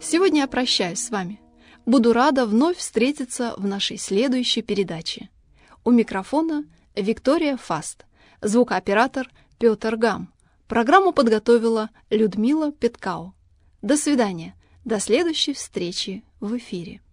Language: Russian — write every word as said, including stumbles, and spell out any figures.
Сегодня я прощаюсь с вами. Буду рада вновь встретиться в нашей следующей передаче. У микрофона Виктория Фаст, звукооператор Петр Гам. Программу подготовила Людмила Петкау. До свидания. До следующей встречи в эфире.